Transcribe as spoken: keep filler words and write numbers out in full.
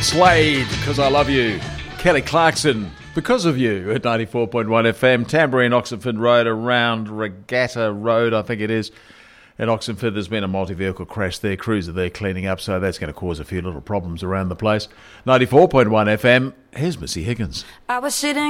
Slade, Because I Love You. Kelly Clarkson, Because of You, at ninety-four point one F M. Tambourine, Oxenford Road, around Regatta Road, I think it is. At Oxenford, there's been a multi-vehicle crash there. Crews are there cleaning up, so that's going to cause a few little problems around the place. ninety-four point one F M, here's Missy Higgins. I was sitting